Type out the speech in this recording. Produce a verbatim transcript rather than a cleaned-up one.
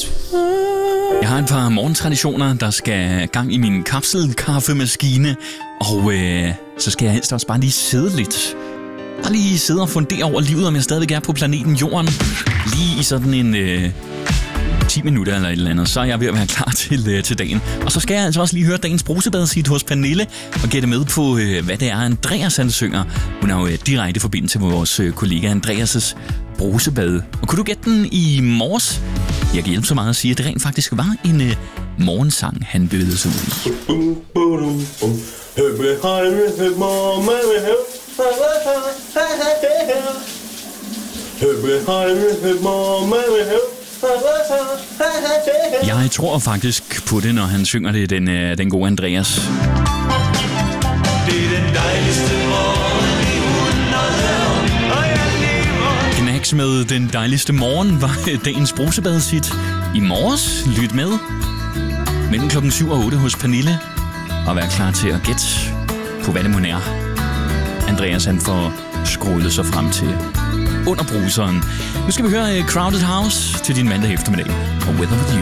Jeg har et par morgentraditioner, der skal gang i min kapselkaffemaskine, og øh, så skal jeg helst også bare lige sidde lidt. Bare lige sidde og fundere over livet, om jeg stadigvæk er på planeten Jorden. Lige i sådan en øh, ti minutter eller et eller andet, så er jeg ved at være klar til, øh, til dagen. Og så skal jeg altså også lige høre dagens brusebadsigt hos Pernille, og gætte med på, øh, hvad det er, Andreas han synger. Hun har jo øh, direkte forbindelse med vores øh, kollega Andreas' brusebad. Og kunne du gætte den i morges? Jeg kan hjælpe så meget at sige, at det rent faktisk var en øh, morgensang, han bevægede sig ud i. Jeg tror faktisk på det, når han synger det, den, øh, den gode Andreas. Det er den dejligste morgen i hundrede år, og jeg lever. Knacks med den dejligste morgen var dagens brusebadsigt. I morges, lyt med mellem klokken syv og otte hos Pernille, og vær klar til at gætte på, hvad det må er. Andreas han får skruet sig frem til under bruseren. Nu skal vi høre Crowded House til din mandag eftermiddag og Weather With You.